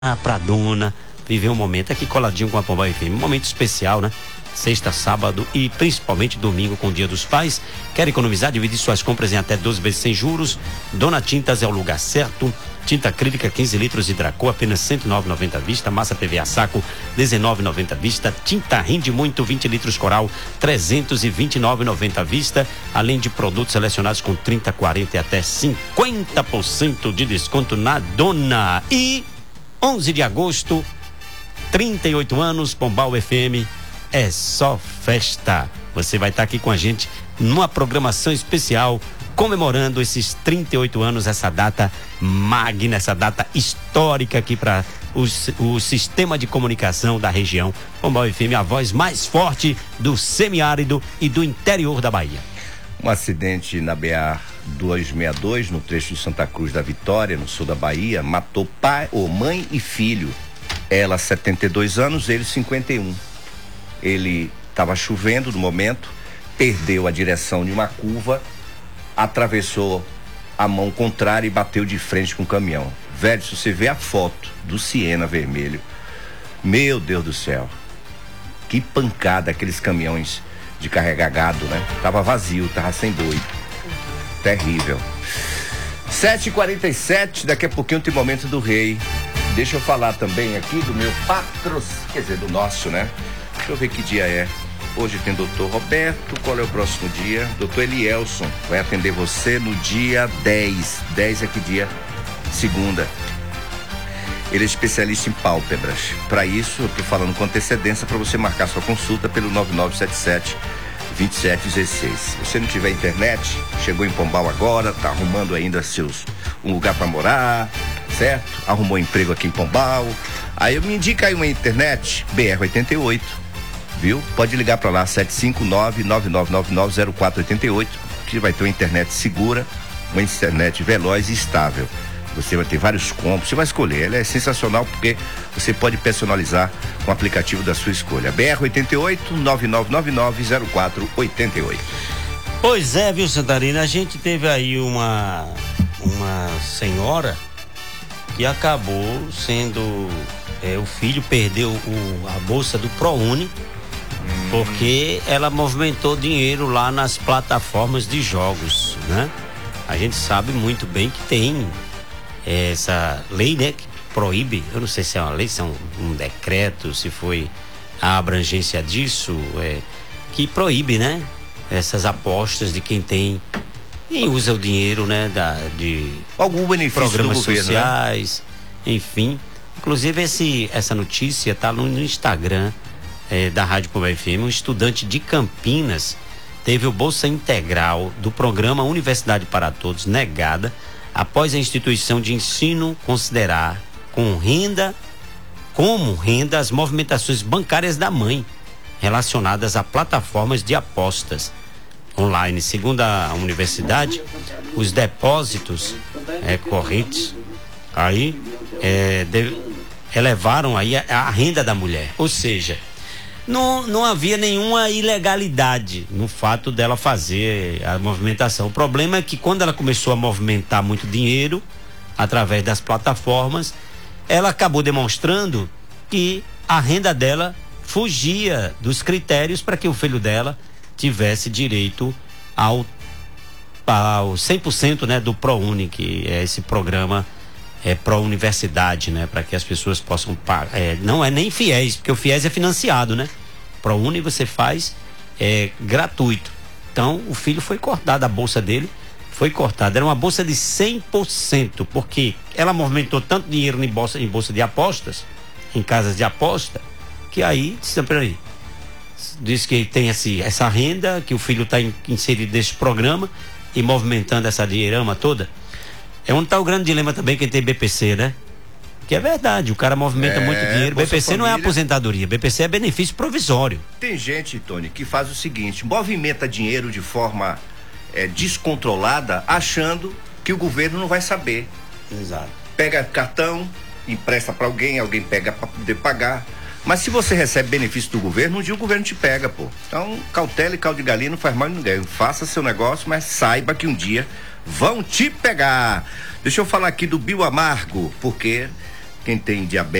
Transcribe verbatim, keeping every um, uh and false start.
pra dona viver um momento aqui coladinho com a Pombal F M, um momento especial, né? Sexta, sábado e principalmente domingo com o Dia dos Pais. Quer economizar? Dividir suas compras em até doze vezes sem juros? Dona Tintas é o lugar certo. Tinta acrílica quinze litros Hidracor, apenas cento e nove reais e noventa centavos vista. Massa P V A saco, dezenove reais e noventa centavos vista. Tinta rende muito, vinte litros Coral, trezentos e vinte e nove reais e noventa centavos vista. Além de produtos selecionados com trinta, quarenta e até cinquenta por cento de desconto na Dona. E onze de agosto, trinta e oito anos, Pombal F M, é só festa. Você vai estar aqui com a gente numa programação especial comemorando esses trinta e oito anos, essa data magna, essa data histórica aqui para o, o sistema de comunicação da região. Pombal F M, a voz mais forte do semiárido e do interior da Bahia. Um acidente na B A duzentos e sessenta e dois, no trecho de Santa Cruz da Vitória, no sul da Bahia, matou pai, ou mãe e filho. Ela setenta e dois anos, ele cinquenta e um. Ele estava chovendo no momento, perdeu a direção de uma curva, atravessou a mão contrária e bateu de frente com o caminhão. Velho, se você vê a foto do Siena vermelho, meu Deus do céu, que pancada aqueles caminhões de carregar gado, né? Tava vazio, tava sem boi. Terrível. sete e quarenta e sete, daqui a pouquinho tem Momento do Rei. Deixa eu falar também aqui do meu patrocínio, quer dizer, do nosso, né? Deixa eu ver que dia é. Hoje tem doutor Roberto, qual é o próximo dia? doutor Elielson vai atender você no dia dez. dez é que dia? Segunda. Ele é especialista em pálpebras. Para isso, eu tô falando com antecedência para você marcar sua consulta pelo nove nove sete sete, dois sete um seis. Se você não tiver internet, chegou em Pombal agora, tá arrumando ainda seus um lugar para morar, certo? Arrumou emprego aqui em Pombal. Aí eu me indica aí uma internet B R oitenta e oito, viu? Pode ligar para lá sete cinco nove, nove nove nove nove, zero quatro oito oito, que vai ter uma internet segura, uma internet veloz e estável. Você vai ter vários combos, você vai escolher. Ela é sensacional porque você pode personalizar com o aplicativo da sua escolha. B R oitenta e oito, nove nove nove nove, zero quatro oito oito. Pois é, viu, Santarina? A gente teve aí uma uma senhora que acabou sendo é, o filho perdeu o, a bolsa do ProUni hum. porque ela movimentou dinheiro lá nas plataformas de jogos, né? A gente sabe muito bem que tem essa lei, né, que proíbe, eu não sei se é uma lei, se é um, um decreto, se foi a abrangência disso, é, que proíbe, né, essas apostas de quem tem, quem usa o dinheiro, né, da, de algum benefício programas do governo, sociais, né? Enfim. Inclusive esse, essa notícia tá no, no Instagram é, da Rádio Pombal F M. Um estudante de Campinas teve o Bolsa Integral do programa Universidade para Todos negada após a instituição de ensino considerar com renda, como renda as movimentações bancárias da mãe relacionadas a plataformas de apostas online. Segundo a universidade, os depósitos é, correntes aí é, de, elevaram aí a, a renda da mulher, ou seja, Não, não havia nenhuma ilegalidade no fato dela fazer a movimentação. O problema é que quando ela começou a movimentar muito dinheiro através das plataformas, ela acabou demonstrando que a renda dela fugia dos critérios para que o filho dela tivesse direito ao, ao cem por cento, né, do ProUni, que é esse programa é pró-universidade, né? Para que as pessoas possam pagar. É, não é nem FIES, porque o FIES é financiado, né? ProUni você faz é, gratuito. Então o filho foi cortado, a bolsa dele foi cortada. Era uma bolsa de cem por cento, porque ela movimentou tanto dinheiro em bolsa, em bolsa de apostas, em casas de aposta, que aí, peraí, diz que tem esse, essa renda, que o filho está in, inserido nesse programa e movimentando essa dinheirama toda. É onde está o grande dilema também quem tem B P C, né? Que é verdade, o cara movimenta é, muito dinheiro. B P C não é aposentadoria, B P C é benefício provisório. Tem gente, Tony, que faz o seguinte: movimenta dinheiro de forma é, descontrolada, achando que o governo não vai saber. Exato. Pega cartão, empresta para alguém, alguém pega para poder pagar. Mas se você recebe benefício do governo, um dia o governo te pega, pô. Então, cautela e caldo de galinha não faz mal a ninguém. Faça seu negócio, mas saiba que um dia vão te pegar. Deixa eu falar aqui do Bioamargo, porque quem tem diabetes